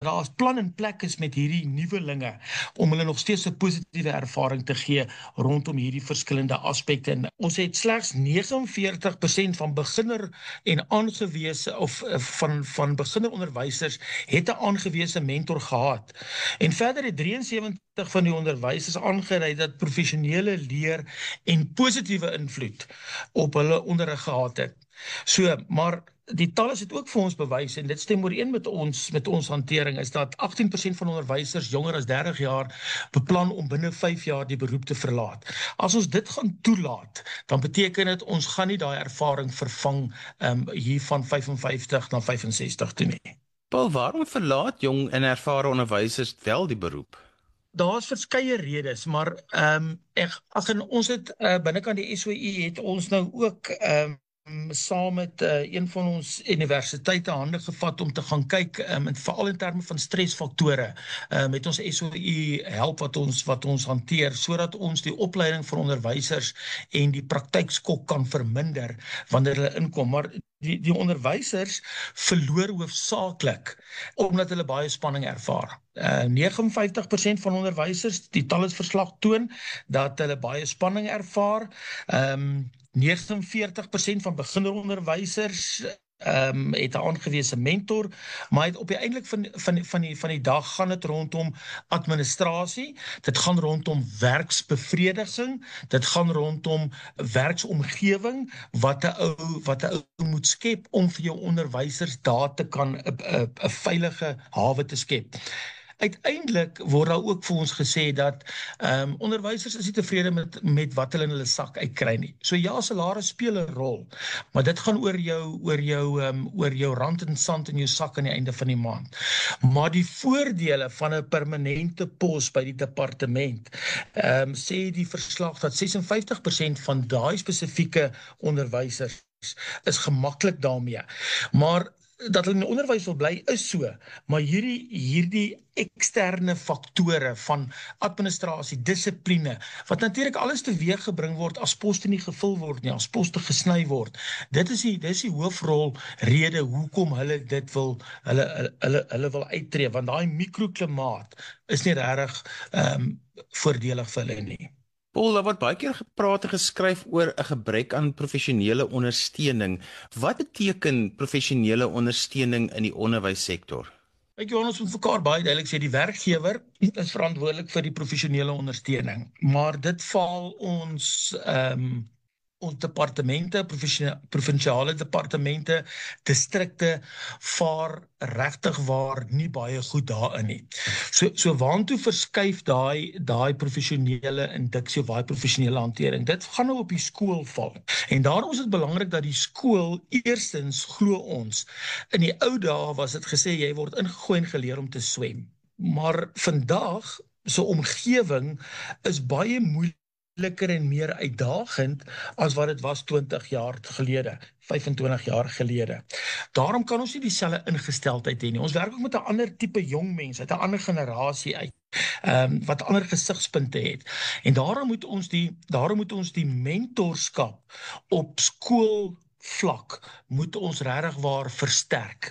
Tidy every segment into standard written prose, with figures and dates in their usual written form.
daar as plan in plek is met hierdie nuwelinge om hulle nog steeds 'n positiewe ervaring te gee rondom hierdie verskillende aspekte. En ons het slegs 49% van beginner en aangewese of van beginneronderwysers het 'n aangewese mentor gehad. En verder het 73 van die onderwysers aangedui dat professionele leer en positiewe invloed op hulle onderrig gehad het. So, maar die talle het ook vir ons bewys, en dit stem ooreen met ons hantering, is dat 18% van onderwysers jonger as 30 jaar beplan om binne 5 jaar die beroep te verlaat. As ons dit gaan toelaat, dan beteken dit ons gaan nie daai ervaring vervang hier van 55 na 65 toe nie. Paul, waarom verlaat jong en ervare onderwysers wel die beroep? Daar's verskeie redes, maar ons het binnekant die SOE het ons nou ook saam met een van ons universiteite hande gevat om te gaan kyk, veral in terme van stresfaktore, met ons SOE help wat ons hanteer, sodat ons die opleiding van onderwysers en die praktykskok kan verminder wanneer hulle inkom. Maar die onderwysers verloor hoofsaaklik omdat hulle baie spanning ervaar. 59% van onderwysers, die talsverslag toon, dat hulle baie spanning ervaar. 49% van beginneronderwysers het 'n aangewese mentor, maar het op die eindelik van die dag gaan dit rondom administrasie, dit gaan rondom werksbevrediging, dit gaan rondom werksomgewing wat 'n ou moet skep om vir jou onderwysers daar te kan 'n veilige hawe te skep. Uiteindelik word daar ook vir ons gesê dat onderwysers is nie tevrede met wat hulle in hulle sak uitkry nie. So ja, salaris speel 'n rol, maar dit gaan oor jou rand en sand in jou sak aan die einde van die maand. Maar die voordele van 'n permanente pos by die departement, sê die verslag dat 56% van daai spesifieke onderwysers is gemaklik daarmee. Maar dat hulle in die onderwys wil bly is so, maar hierdie eksterne faktore van administrasie, dissipline, wat natuurlik alles teweeg gebring word as poste nie gevul word nie, as poste gesny word. Dit is die hoofrol rede hoekom hulle dit hulle wil uittreë, want daai mikroklimaat is nie regtig voordelig vir hulle nie. Paul, daar word baie keer gepraat en geskryf oor 'n gebrek aan professionele ondersteuning. Wat beteken professionele ondersteuning in die onderwyssektor? Ek ons moet mekaar baie duidelik sê, die werkgewer is verantwoordelik vir die professionele ondersteuning, maar dit val ons departemente, provinsiale departemente, distrikte vaar regtig waar nie baie goed daarin nie. So waantoe verskuif daai professionele induksie of daai professionele hantering? Dit gaan nou op die skool val. En daarom is dit belangrik dat die skool eerstens glo ons. In die ou dae was dit gesê jy word ingegooi en geleer om te swem. Maar vandag se omgewing is baie moeilik en meer uitdagend as wat dit was 20 jaar gelede, 25 jaar gelede. Daarom kan ons nie dieselfde ingesteldheid hê nie. Ons werk ook met 'n ander tipe jong mense, uit 'n ander generasie uit, wat ander gesigspunte het. En daarom moet ons die mentorskap op skoolvlak moet ons regtig waar versterk.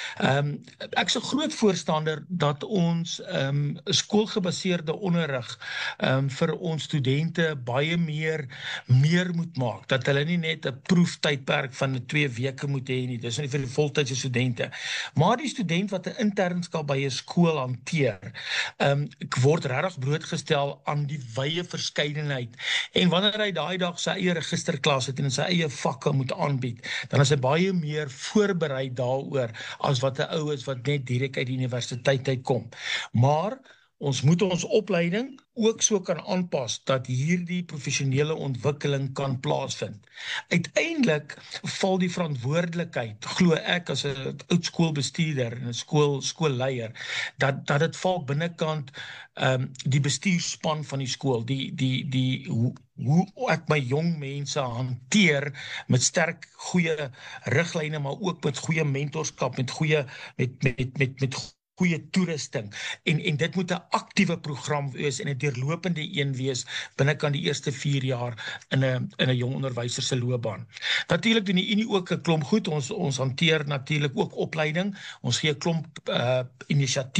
Ek is 'n groot voorstander dat ons skoolgebaseerde onderrig vir ons studente baie meer moet maak, dat hulle nie net 'n proeftydperk van 2 weke moet hê nie, dis nie vir die voltydse studente, maar die student wat 'n internskap by 'n skool hanteer, word regtig blootgestel aan die wye verskeidenheid, en wanneer hy daai dag sy eie registerklas het en sy eie vakke moet aanbied, dan is hy baie meer voorberei daaroor as wat 'n ou is wat net direk uit die universiteit uitkom. Maar ons moet ons opleiding ook so kan aanpas dat hierdie professionele ontwikkeling kan plaasvind. Uiteindelik val die verantwoordelikheid, glo ek as 'n oud skoolbestuurder en 'n skoolleier, dat dit val binnekant die bestuurspan van die skool, hoe ek my jong mense hanteer met sterk goeie riglyne, maar ook met goeie mentorskap, met goeie toerusting, en dit moet 'n aktiewe program wees en 'n deurlopende een wees binnekant die eerste 4 jaar in 'n jong onderwyser se loopbaan. Natuurlik doen die Unie ook 'n klomp goed, ons hanteer natuurlik ook opleiding, ons gee 'n klomp inisiatiewe